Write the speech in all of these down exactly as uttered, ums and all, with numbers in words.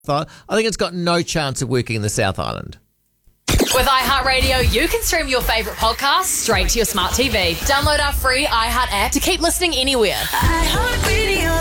I think it's got no chance of working in the South Island. With iHeartRadio, you can stream your favourite podcasts straight to your smart T V. Download our free iHeart app to keep listening anywhere. iHeartRadio.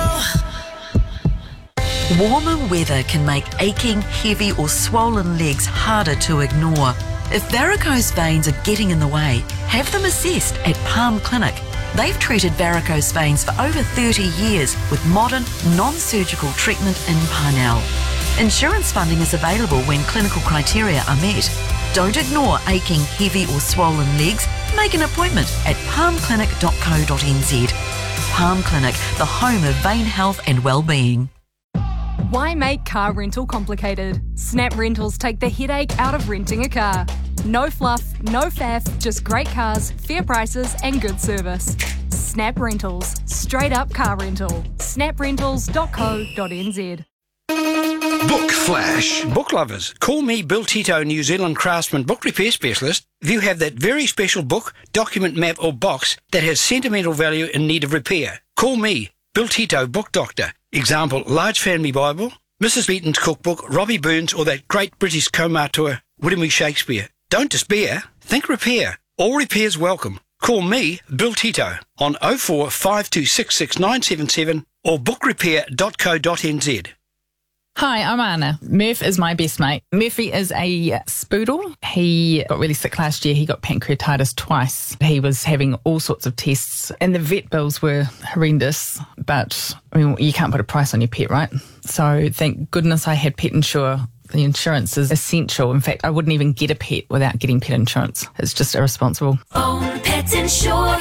Warmer weather can make aching, heavy or swollen legs harder to ignore. If varicose veins are getting in the way, have them assessed at Palm Clinic. They've treated varicose veins for over thirty years with modern, non-surgical treatment in Parnell. Insurance funding is available when clinical criteria are met. Don't ignore aching, heavy or swollen legs. Make an appointment at palm clinic dot co dot n z. Palm Clinic, the home of vein health and well-being. Why make car rental complicated? Snap Rentals take the headache out of renting a car. No fluff, no faff, just great cars, fair prices and good service. Snap Rentals. Straight up car rental. snap rentals dot co dot n z. Book Flash. Book lovers, call me Bill Tito, New Zealand craftsman book repair specialist. If you have that very special book, document, map or box that has sentimental value in need of repair, call me, Bill Tito, book doctor. Example, Large Family Bible, Missus Beaton's cookbook, Robbie Burns or that great British co-auteur, William E. Shakespeare. Don't despair, think repair. All repairs welcome. Call me, Bill Tito, on oh four five two six six nine seven seven or book repair dot co dot n z. Hi, I'm Anna. Murph is my best mate. Murphy is a spoodle. He got really sick last year. He got pancreatitis twice. He was having all sorts of tests and the vet bills were horrendous. But, I mean, you can't put a price on your pet, right? So thank goodness I had Pet Insure. The insurance is essential. In fact, I wouldn't even get a pet without getting pet insurance. It's just irresponsible. Own Pet Insure.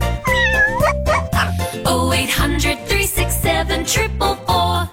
oh eight hundred, three six seven, four four four.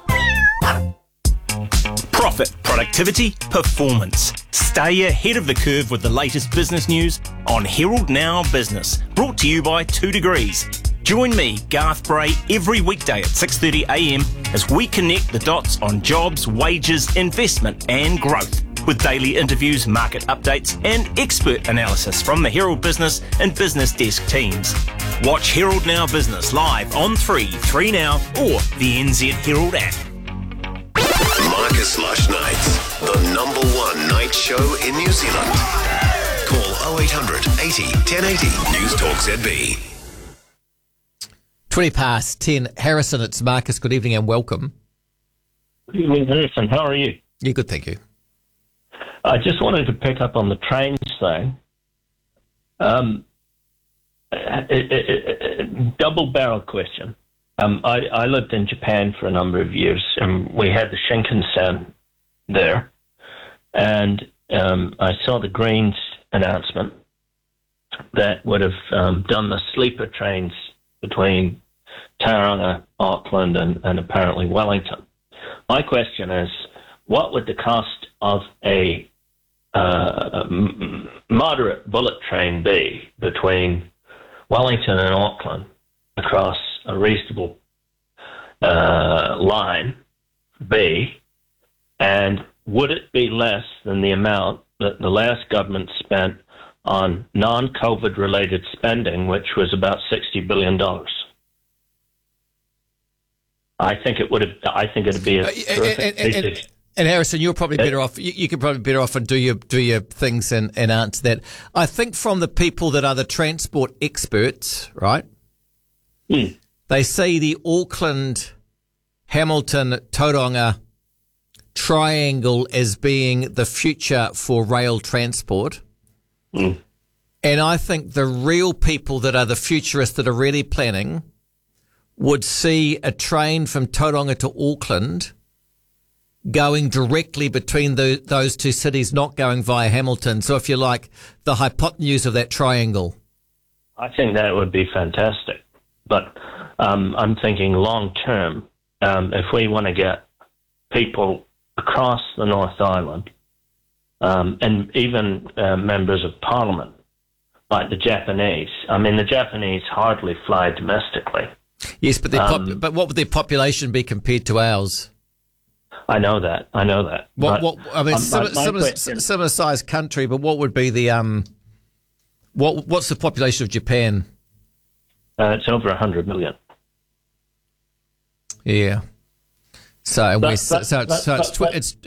Profit, productivity, performance. Stay ahead of the curve with the latest business news on Herald Now Business. Brought to you by Two Degrees. Join me, Garth Bray, every weekday at six thirty a m as we connect the dots on jobs, wages, investment and growth. With daily interviews, market updates and expert analysis from the Herald Business and Business Desk teams. Watch Herald Now Business live on three, three Now or the N Z Herald app. Marcus Lush Nights, the number one night show in New Zealand. Call oh eight hundred eighty ten eighty. News Talk Z B. twenty past ten. Harrison, it's Marcus. Good evening and welcome. Good evening, Harrison. How are you? Yeah, good, thank you. I just wanted to pick up on the trains thing. Um, it, it, it, it, double-barrel question. Um, I, I lived in Japan for a number of years, and we had the Shinkansen there. And um, I saw the Greens announcement that would have um, done the sleeper trains between Tauranga, Auckland, and, and apparently Wellington. My question is, what would the cost of a uh, m- moderate bullet train be between Wellington and Auckland across a reasonable uh, line be, and would it be less than the amount that the last government spent on non-COVID related spending, which was about sixty billion dollars? I think it would have. I think it'd be a Uh, terrific and, and, piece of- and Harrison, you're probably better off. You, you could probably be better off and do your do your things and, and answer that. I think from the people that are the transport experts, right? Hmm. They see the Auckland, Hamilton, Tauranga triangle as being the future for rail transport. Mm. And I think the real people that are the futurists that are really planning would see a train from Tauranga to Auckland going directly between the, those two cities, not going via Hamilton. So if you like, the hypotenuse of that triangle. I think that would be fantastic. But um, I'm thinking long term, um, if we want to get people across the North Island, um, and even uh, members of Parliament, like the Japanese. I mean, the Japanese hardly fly domestically. Yes, but their pop- Um, but what would their population be compared to ours? I know that. I know that. What? But, What? I mean, um, similar, my similar, question- similar sized country, but what would be the um? What? What's the population of Japan? Uh, it's over one hundred million. Yeah. So, But- we're, so, but- so, it's, but- so it's, but- tw- it's